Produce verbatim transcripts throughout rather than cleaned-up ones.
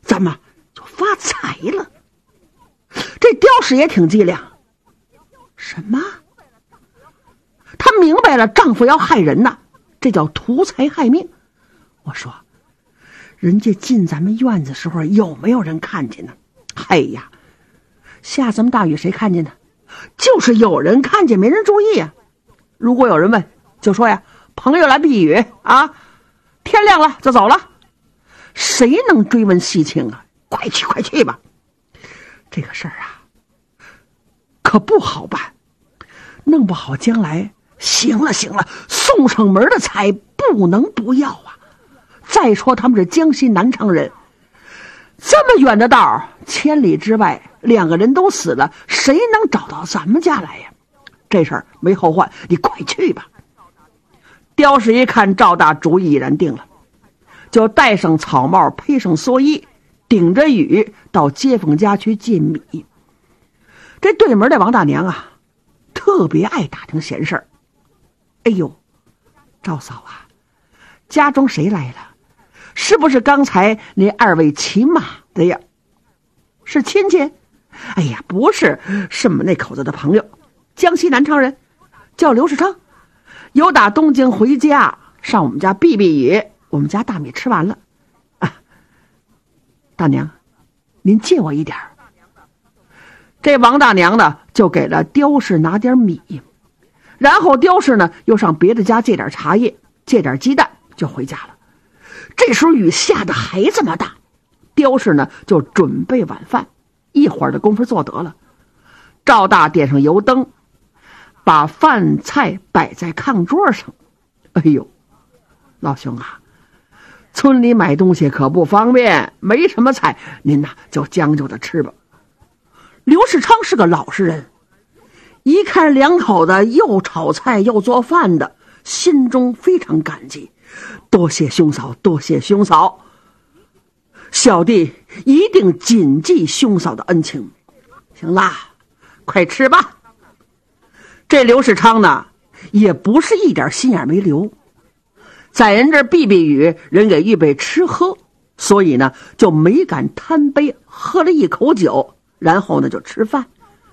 咱们就发财了。这刁氏也挺机灵，什么？她明白了，丈夫要害人呐，这叫图财害命。我说，人家进咱们院子时候有没有人看见呢？哎呀，下这么大雨谁看见呢？就是有人看见，没人注意呀。如果有人问，就说呀，朋友来避雨啊，天亮了就走了。谁能追问细情啊？快去快去吧。这个事儿啊可不好办，弄不好将来行了行了，送上门的财不能不要啊。再说他们是江西南昌人，这么远的道，千里之外，两个人都死了，谁能找到咱们家来呀？这事儿没后患，你快去吧。刁氏一看赵大主意已然定了，就戴上草帽，披上蓑衣，顶着雨到街坊家去进米。这对门的王大娘啊，特别爱打听闲事儿。哎呦，赵嫂啊，家中谁来了？是不是刚才那二位骑马的呀？是亲戚？哎呀，不是，是我们那口子的朋友，江西南昌人，叫刘世昌，有打东京回家，上我们家避避雨，我们家大米吃完了啊。大娘，您借我一点。这王大娘呢，就给了刁氏拿点米，然后刁氏呢又上别的家借点茶叶，借点鸡蛋，就回家了。这时候雨下得还这么大，刁氏呢就准备晚饭，一会儿的功夫做得了。赵大点上油灯，把饭菜摆在炕桌上。哎呦，老兄啊，村里买东西可不方便，没什么菜，您呐就将就着吃吧。刘世昌是个老实人，一看两口子又炒菜又做饭的，心中非常感激，多谢兄嫂，多谢兄嫂，小弟一定谨记兄嫂的恩情。行啦，快吃吧。这刘世昌呢，也不是一点心眼没留，在人这避避雨，人给预备吃喝，所以呢就没敢贪杯，喝了一口酒，然后呢就吃饭。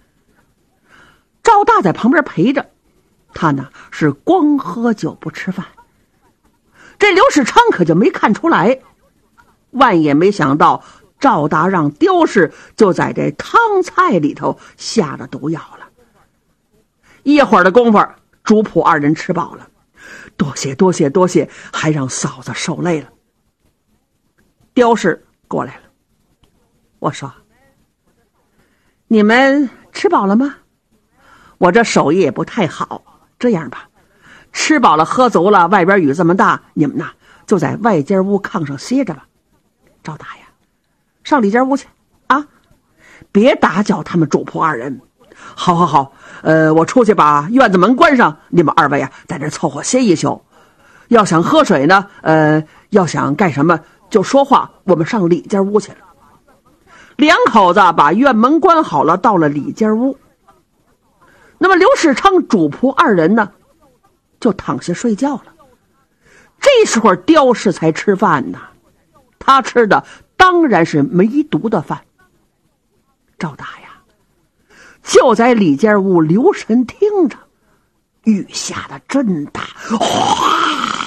赵大在旁边陪着，他呢是光喝酒不吃饭。这刘世昌可就没看出来，万也没想到赵大让刁氏就在这汤菜里头下了毒药了。一会儿的功夫，主仆二人吃饱了，多谢多谢多谢，还让嫂子受累了。刁氏过来了，我说，你们吃饱了吗？我这手艺也不太好，这样吧，吃饱了喝足了，外边雨这么大，你们呐就在外间屋炕上歇着吧。赵大呀，上里间屋去啊，别打搅他们主仆二人。好好好，呃，我出去把院子门关上，你们二位啊在这凑合歇一宿。要想喝水呢，呃，要想干什么就说话，我们上里间屋去了。两口子把院门关好了，到了里间屋。那么刘世昌主仆二人呢，就躺下睡觉了。这时候刁氏才吃饭呢，他吃的当然是没毒的饭。赵大呀，就在里间屋留神听着，雨下得真大，哗，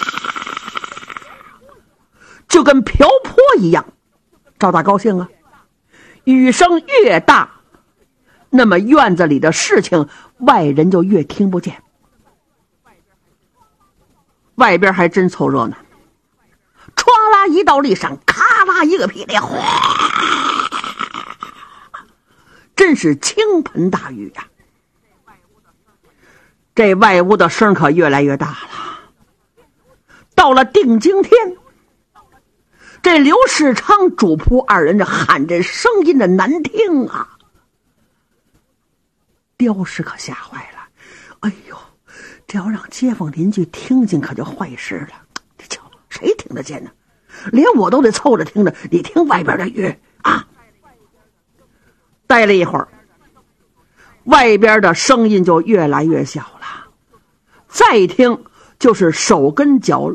就跟瓢泼一样。赵大高兴啊，雨声越大，那么院子里的事情外人就越听不见。外边还真凑热闹，歘啦一道立上，咔啦一个霹雳，哗，真是倾盆大雨呀、啊！这外屋的声可越来越大了。到了定睛天，这刘世昌主仆二人这喊这声音的难听啊！刁氏可吓坏了，哎呦，这要让街坊邻居听见可就坏事了。你瞧，谁听得见呢？连我都得凑着听着，你听外边的雨啊！待了一会儿，外边的声音就越来越小了，再听就是手跟脚